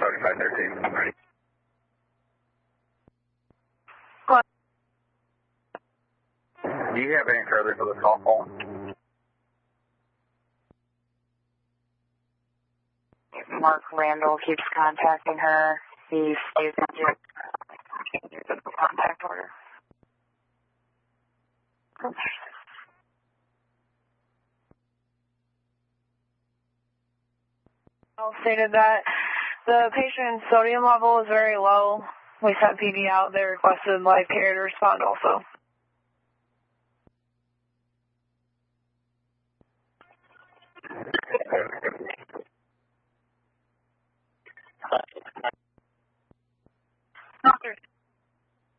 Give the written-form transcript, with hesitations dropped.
7513. Do you have any further for the call phone? Mark Randall keeps contacting her. He stays in the contact order. Stated that the patient's sodium level is very low. We sent PD out. They requested live care to respond also.